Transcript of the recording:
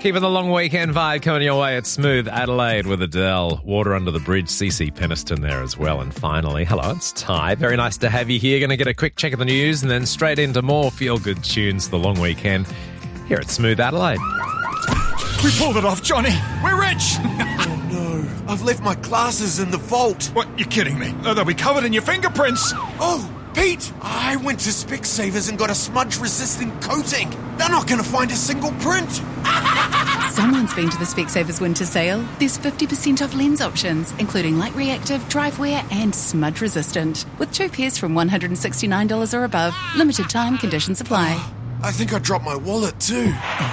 Keeping the long weekend vibe coming your way. It's Smooth Adelaide with Adele. Water Under the Bridge, CC Peniston there as well. And finally, hello, it's Ty. Very nice to have you here. Going to get a quick check of the news and then straight into more feel-good tunes for the long weekend here at Smooth Adelaide. We pulled it off, Johnny. We're rich. Oh no, I've left my glasses in the vault. What, you're kidding me? They'll be covered in your fingerprints. Oh, Pete, I went to Specsavers and got a smudge-resistant coating. They're not going to find a single print. Someone's been to the Specsavers winter sale. There's 50% off lens options, including light reactive, drive wear and smudge resistant. With 2 pairs from $169 or above. Limited time, conditions apply. I think I dropped my wallet too.